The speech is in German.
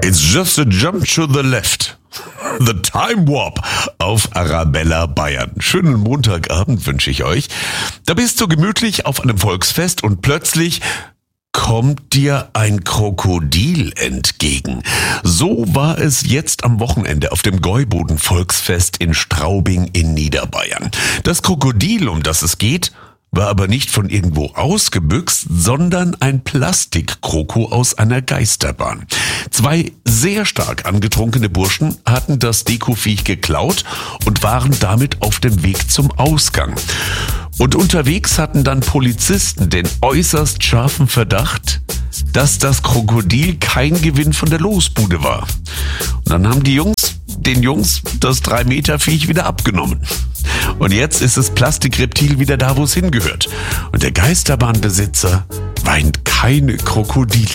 It's just a jump to the left. The Time Warp auf Arabella Bayern. Schönen Montagabend wünsche ich euch. Da bist du gemütlich auf einem Volksfest und plötzlich kommt dir ein Krokodil entgegen. So war es jetzt am Wochenende auf dem Gäuboden-Volksfest in Straubing in Niederbayern. Das Krokodil, um das es geht, war aber nicht von irgendwo ausgebüxt, sondern ein Plastikkroko aus einer Geisterbahn. 2 sehr stark angetrunkene Burschen hatten das Dekoviech geklaut und waren damit auf dem Weg zum Ausgang. Und unterwegs hatten dann Polizisten den äußerst scharfen Verdacht, dass das Krokodil kein Gewinn von der Losbude war. Und dann haben den Jungs das 3-Meter-Viech wieder abgenommen. Und jetzt ist das Plastikreptil wieder da, wo es hingehört. Und der Geisterbahnbesitzer weint keine Krokodile.